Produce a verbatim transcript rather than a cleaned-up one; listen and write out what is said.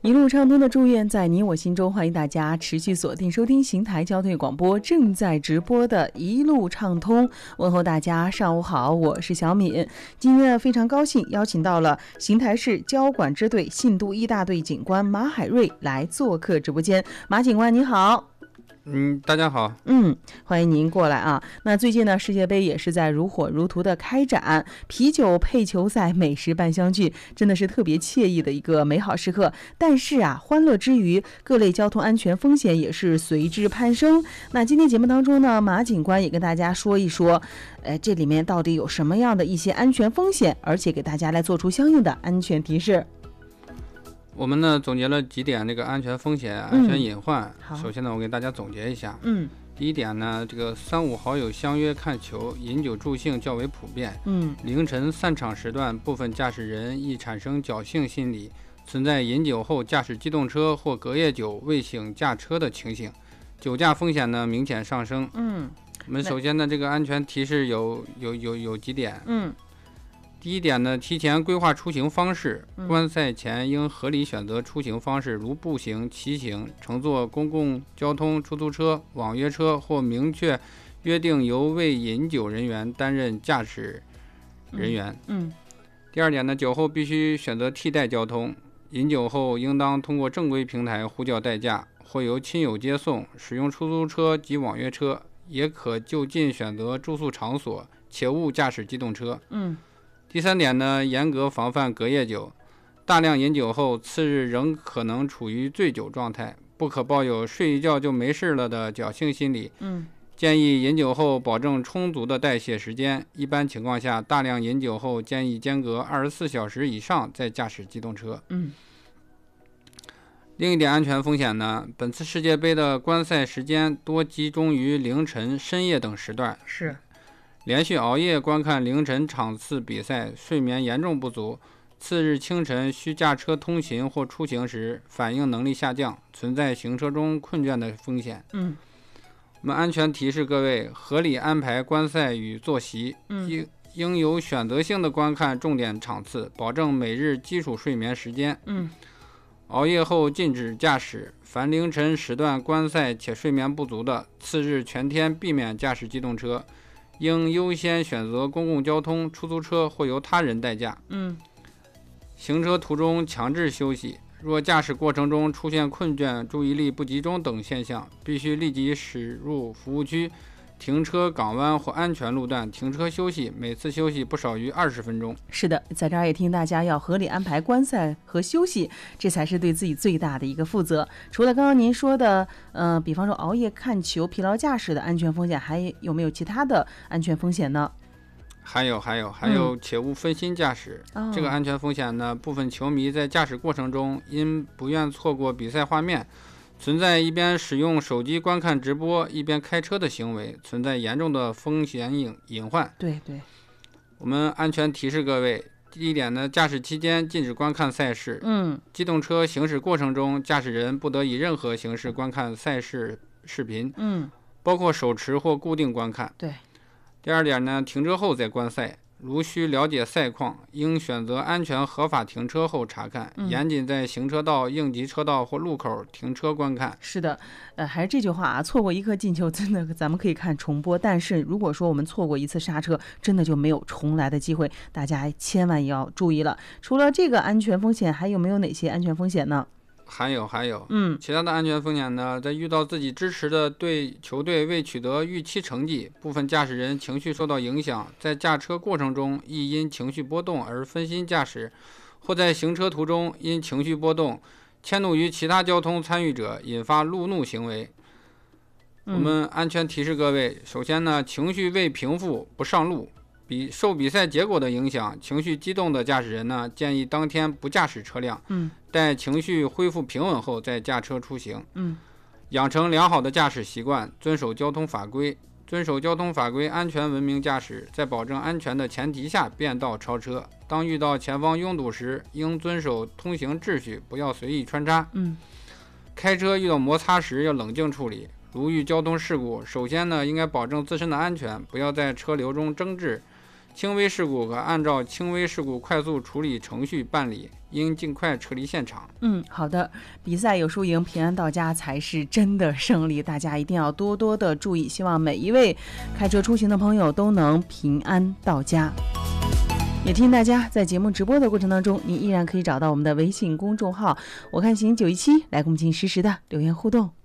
一路畅通的祝愿在你我心中，欢迎大家持续锁定收听邢台交通广播正在直播的一路畅通。问候大家上午好，我是小敏。今天呢非常高兴邀请到了邢台市交管支队信度一大队警官马海瑞来做客直播间。马警官你好。 嗯，大家好。 嗯，欢迎您过来啊。那最近呢，世界杯也是在如火如荼的开展，啤酒配球赛，美食伴相聚，真的是特别惬意的一个美好时刻。但是啊，欢乐之余，各类交通安全风险也是随之攀升。那今天节目当中呢，马警官也跟大家说一说，呃，这里面到底有什么样的一些安全风险，而且给大家来做出相应的安全提示。 我们呢总结了几点这个安全风险、安全隐患。 嗯、 首先呢，我给大家总结一下。 嗯， 第一点呢，这个三五好友相约看球，饮酒助兴较为普遍。 嗯， 凌晨散场时段，部分驾驶人易产生侥幸心理，存在饮酒后驾驶机动车或隔夜酒未醒驾车的情形，酒驾风险呢明显上升。 嗯， 我们首先呢，这个安全提示有有有有几点。 嗯。 第一点呢，提前规划出行方式，观赛前应合理选择出行方式，如步行、骑行、乘坐公共交通、出租车、网约车，或明确约定由未饮酒人员担任驾驶人员。 嗯。嗯第二点呢，酒后必须选择替代交通，饮酒后应当通过正规平台呼叫代驾，或由亲友接送，使用出租车及网约车，也可就近选择住宿场所，且勿驾驶机动车。 嗯。 第三点呢，严格防范隔夜酒，大量饮酒后次日仍可能处于醉酒状态，不可抱有睡一觉就没事了的侥幸心理。 嗯， 建议饮酒后保证充足的代谢时间，一般情况下，大量饮酒后建议间隔二十四小时以上再驾驶机动车。 嗯。 另一点安全风险呢，本次世界杯的观赛时间多集中于凌晨、深夜等时段。 是。 连续熬夜观看凌晨场次比赛，睡眠严重不足，次日清晨需驾车通勤或出行时，反应能力下降，存在行车中困倦的风险。 嗯， 我们安全提示各位，合理安排观赛与作息， 嗯， 应应有选择性的观看重点场次，保证每日基础睡眠时间。 嗯， 熬夜后禁止驾驶，凡凌晨时段观赛且睡眠不足的，次日全天避免驾驶机动车。应优先选择公共交通、出租车或由他人代驾。 嗯， 行车途中强制休息，若驾驶过程中出现困倦、注意力不集中等现象，必须立即驶入服务区、停车港湾或安全路段停车休息，每次休息不少于二十分钟。 是的，在这儿也听大家要合理安排观赛和休息，这才是对自己最大的一个负责。除了刚刚您说的，呃，比方说熬夜看球、疲劳驾驶的安全风险，还有没有其他的安全风险呢？ 还有还有还有，且勿分心驾驶。 嗯、 这个安全风险呢，部分球迷在驾驶过程中因不愿错过比赛画面，存在一边使用手机观看直播一边开车的行为，存在严重的风险隐隐患。 对对， 我们安全提示各位，第一点呢，驾驶期间禁止观看赛事。 嗯， 机动车行驶过程中，驾驶人不得以任何形式观看赛事视频。 嗯， 包括手持或固定观看。 对。 第二点呢，停车后再观赛。如需了解赛况，应选择安全合法停车后查看， 嗯、 严谨在行车道、应急车道或路口停车观看。 是的，呃，还是这句话啊，错过一颗进球，真的咱们可以看重播，但是如果说我们错过一次刹车，真的就没有重来的机会，大家千万要注意了。除了这个安全风险，还有没有哪些安全风险呢？ 还有还有， 嗯， 其他的安全风险呢，在遇到自己支持的队球队未取得预期成绩，部分驾驶人情绪受到影响，在驾车过程中易因情绪波动而分心驾驶，或在行车途中因情绪波动迁怒于其他交通参与者，引发路怒行为。我们安全提示各位，首先呢，情绪未平复不上路。比受比赛结果的影响，情绪激动的驾驶人呢，建议当天不驾驶车辆， 嗯， 待情绪恢复平稳后再驾车出行， 嗯， 养成良好的驾驶习惯，遵守交通法规，遵守交通法规，安全文明驾驶，在保证安全的前提下变道超车。当遇到前方拥堵时，应遵守通行秩序，不要随意穿插。 嗯， 开车遇到摩擦时要冷静处理。如遇交通事故，首先呢，应该保证自身的安全，不要在车流中争执。轻微事故可按照轻微事故快速处理程序办理， 应尽快撤离现场。 嗯，好的，比赛有输赢，平安到家才是真的胜利，大家一定要多多的注意，希望每一位开车出行的朋友都能平安到家。也提醒大家，在节目直播的过程当中，您依然可以找到我们的微信公众号我看行九一七来跟我们进行实时的留言互动。